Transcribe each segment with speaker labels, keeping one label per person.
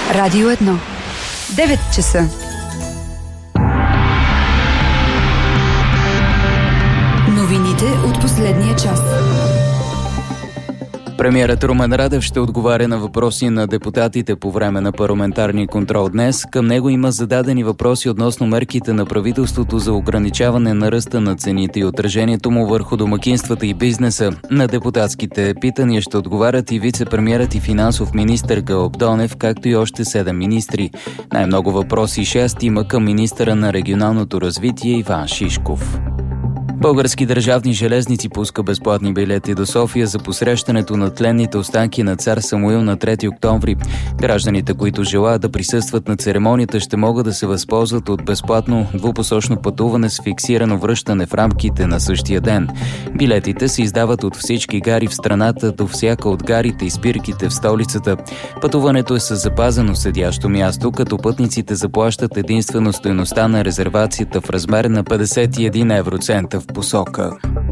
Speaker 1: Радио 1. 9 часа. Новините от последния час.
Speaker 2: Премиерът Румен Радев ще отговаря на въпроси на депутатите по време на парламентарния контрол днес. Към него има зададени въпроси относно мерките на правителството за ограничаване на ръста на цените и отражението му върху домакинствата и бизнеса. На депутатските питания ще отговарят и вице-премиерът и финансов министър Гълъб Донев, както и още 7 министри. Най-много въпроси 6 има към министъра на регионалното развитие Иван Шишков. Български държавни железници пуска безплатни билети до София за посрещането на тленните останки на цар Самуил на 3 октомври. Гражданите, които желаят да присъстват на церемонията, ще могат да се възползват от безплатно двупосочно пътуване с фиксирано връщане в рамките на същия ден. Билетите се издават от всички гари в страната до всяка от гарите и спирките в столицата. Пътуването е с запазено седящо място, като пътниците заплащат единствено стойността на резервацията в размер на 51 евроцента в посока.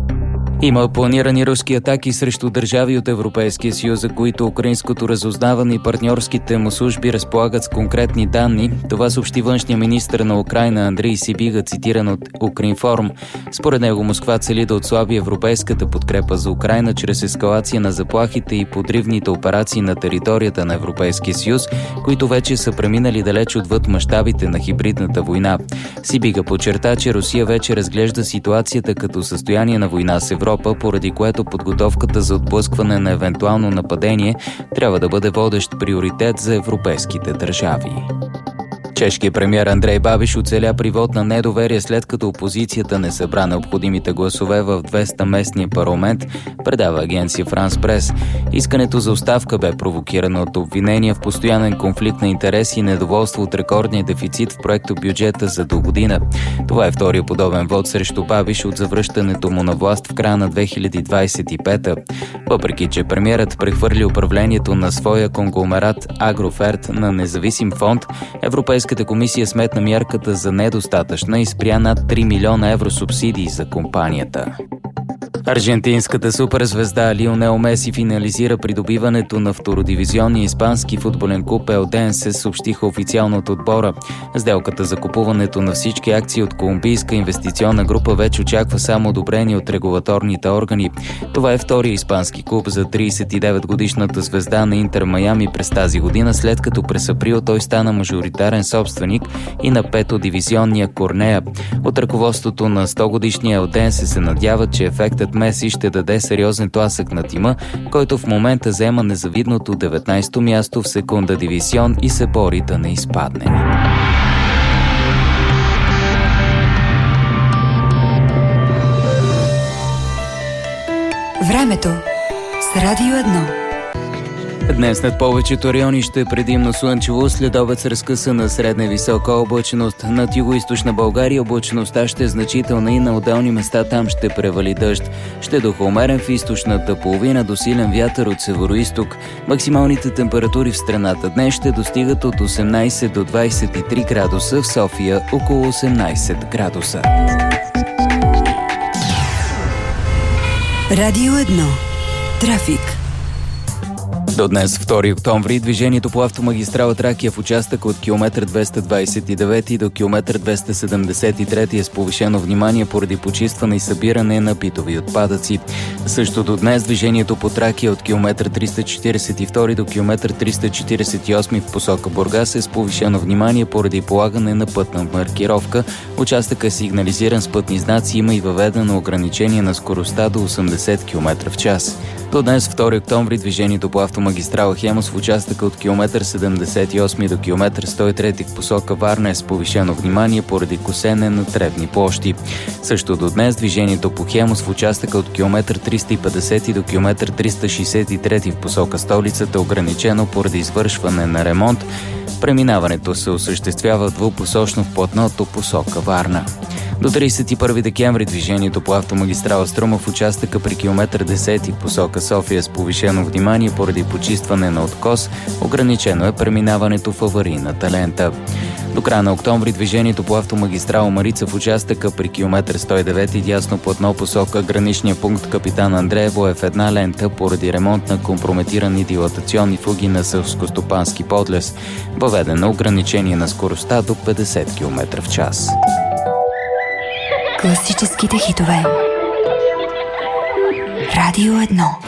Speaker 2: Има планирани руски атаки срещу държави от Европейския съюз, за които украинското разузнаване и партньорските му служби разполагат с конкретни данни. Това съобщи външния министър на Украйна Андрей Сибига, цитиран от Укринформ. Според него Москва цели да отслаби европейската подкрепа за Украйна чрез ескалация на заплахите и подривните операции на територията на Европейския съюз, които вече са преминали далеч отвъд мащабите на хибридната война. Сибига подчерта, че Русия вече разглежда ситуацията като състояние на война с Европа, поради което подготовката за отблъскване на евентуално нападение трябва да бъде водещ приоритет за европейските държави. Чешкият премиер Андрей Бабиш оцеля при вот на недоверие, след като опозицията не събра необходимите гласове в 200-местния парламент, предава агенция Франс Прес. Искането за оставка бе провокирано от обвинения в постоянен конфликт на интереси и недоволство от рекордния дефицит в проекто бюджета за до година. Това е втория подобен вод срещу Бабиш от завръщането му на власт в края на 2025-та. Въпреки че премиерът прехвърли управлението на своя конгломерат Агроферт на независим фонд, Европейската комисия сметна мярката за недостатъчна и спря над 3 милиона евро субсидии за компанията. Аржентинската суперзвезда Лионел Меси финализира придобиването на втородивизионния испански футболен клуб Елденсе, съобщиха официално от отбора. Сделката за купуването на всички акции от колумбийска инвестиционна група вече очаква само одобрение от регулаторните органи. Това е втория испански клуб за 39-годишната звезда на Интер Майами през тази година, след като през април той стана мажоритарен собственик и на петодивизионния Корнея. От ръководството на 100-годишния Елденсе се надяват, че ефектът Меси ще даде сериозен тласък на тима, който в момента заема незавидното 19-то място в секунда дивизион и се бори да не изпадне.
Speaker 1: Времето с Радио 1.
Speaker 2: Днес над повечето райони ще е предимно слънчево, следобед с разкъсана средна и висока облачност. Над югоизточна България облачността ще е значителна и на отделни места там ще превали дъжд. Ще духа умерен в източната половина до силен вятър от североизток. Максималните температури в страната днес ще достигат от 18 до 23 градуса, в София около 18 градуса.
Speaker 1: Радио 1. Трафик.
Speaker 2: До днес, 2 октомври, движението по автомагистрала Тракия в участъка от километър 229 до километър 273 е с повишено внимание поради почистване и събиране на битови отпадъци. Също до днес движението по Тракия от километър 342 до километър 348 в посока Бургас е с повишено внимание поради полагане на пътна маркировка. Участъкът е сигнализиран с пътни знаци, има и въведено ограничение на скоростта до 80 км в час. До днес, 2 октомври, движението по автомагистрала Хемус в участъка от километър 78 до километър 103 в посока Варна е с повишено внимание поради косене на тревни площи. Също до днес движението по Хемус в участъка от километър 350 до километър 363 в посока столицата е ограничено поради извършване на ремонт. Преминаването се осъществява двупосочно в платното посока Варна. До 31 декември движението по автомагистрала Струма в участъка при километър 10 в посока София с повишено внимание поради почистване на откос, ограничено е преминаването в аварийната лента. До края на октомври движението по автомагистрала Марица в участъка при километър 109 дясно платно посока граничния пункт Капитан Андреево е в една лента поради ремонт на компрометирани дилатационни фуги на селскостопански подлез. Въведено ограничение на скоростта до 50 км в час.
Speaker 1: Класическите хитове. Радио 1.